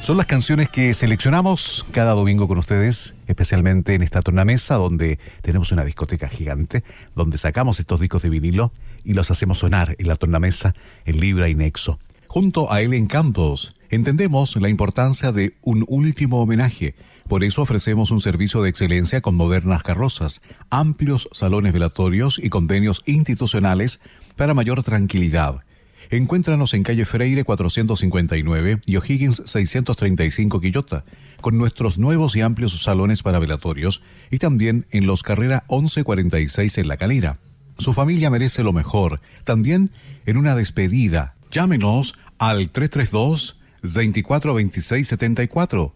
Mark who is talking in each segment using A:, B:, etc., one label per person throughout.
A: Son las canciones que seleccionamos cada domingo con ustedes, especialmente en esta tornamesa donde tenemos una discoteca gigante, donde sacamos estos discos de vinilo y los hacemos sonar en la tornamesa en Libra y Nexo. Junto a Ellen Campos, entendemos la importancia de un último homenaje. Por eso ofrecemos un servicio de excelencia con modernas carrozas, amplios salones velatorios y convenios institucionales para mayor tranquilidad. Encuéntranos en calle Freire 459 y O'Higgins 635 Quillota, con nuestros nuevos y amplios salones para velatorios, y también en Los Carrera 1146 en La Calera. Su familia merece lo mejor, también en una despedida. Llámenos al 332-2426-74,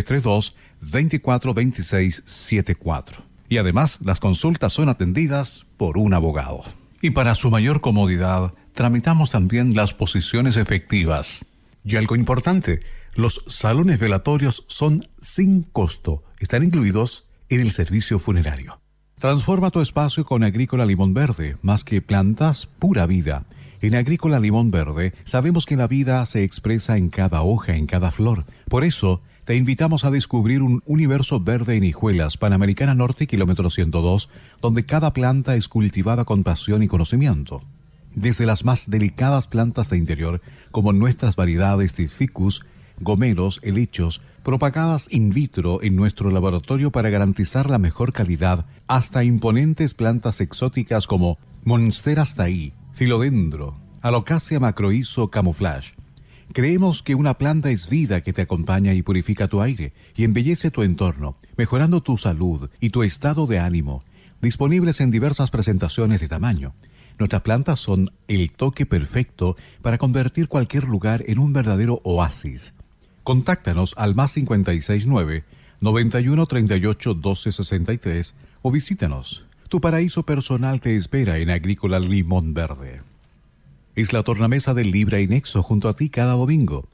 A: 332-2426-74. Y además, las consultas son atendidas por un abogado. Y para su mayor comodidad, tramitamos también las posiciones efectivas. Y algo importante, los salones velatorios son sin costo. Están incluidos en el servicio funerario. Transforma tu espacio con Agrícola Limón Verde, más que plantas, pura vida. En Agrícola Limón Verde sabemos que la vida se expresa en cada hoja, en cada flor. Por eso, te invitamos a descubrir un universo verde en Hijuelas, Panamericana Norte, kilómetro 102, donde cada planta es cultivada con pasión y conocimiento. Desde las más delicadas plantas de interior, como nuestras variedades de ficus, gomeros, helechos, propagadas in vitro en nuestro laboratorio para garantizar la mejor calidad, hasta imponentes plantas exóticas como Monstera Stahí, Philodendro, Alocasia macroizo camouflage. Creemos que una planta es vida que te acompaña y purifica tu aire y embellece tu entorno, mejorando tu salud y tu estado de ánimo. Disponibles en diversas presentaciones de tamaño. Nuestras plantas son el toque perfecto para convertir cualquier lugar en un verdadero oasis. Contáctanos al más 569-9138-1263 o visítanos. Tu paraíso personal te espera en Agrícola Limón Verde. Es la tornamesa del Libra y Nexo junto a ti cada domingo.